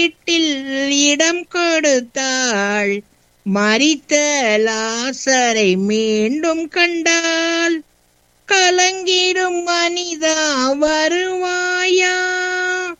வீட்டில் இடம் கொடுத்தாள். மரித்த லாசரை மீண்டும் கண்டாள். கலங்கிடும் மனிதரை